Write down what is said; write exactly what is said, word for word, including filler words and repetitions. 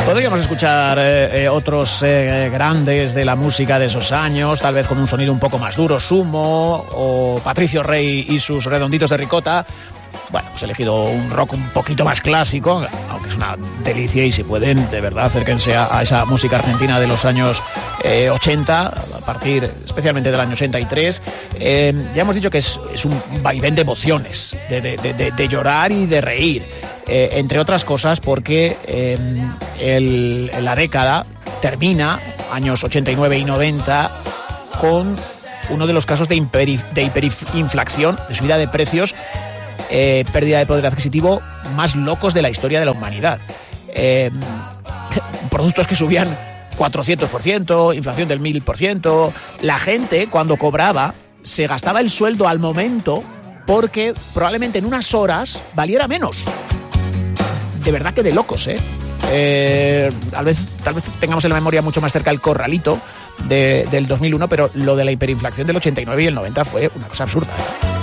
Podríamos escuchar eh, eh, otros eh, grandes de la música de esos años, tal vez con un sonido un poco más duro, Sumo o Patricio Rey y sus Redonditos de Ricota. Bueno, pues he elegido un rock un poquito más clásico, aunque es una delicia, y si pueden, de verdad, acérquense a, a esa música argentina de los años eh, ochenta, a partir especialmente del año ochenta y tres. Eh, ya hemos dicho que es, es un vaivén de emociones, de, de, de, de llorar y de reír. Eh, entre otras cosas porque eh, el, la década termina, años ochenta y nueve y noventa, con uno de los casos de, hiperi, de hiperinflación, de subida de precios, eh, pérdida de poder adquisitivo más locos de la historia de la humanidad. Eh, productos que subían cuatrocientos por ciento, inflación del mil por ciento. La gente, cuando cobraba, se gastaba el sueldo al momento porque probablemente en unas horas valiera menos. De verdad que de locos, ¿eh? eh tal vez, tal vez tengamos en la memoria mucho más cerca el corralito de, del dos mil uno, pero lo de la hiperinflación del ochenta y nueve y el noventa fue una cosa absurda.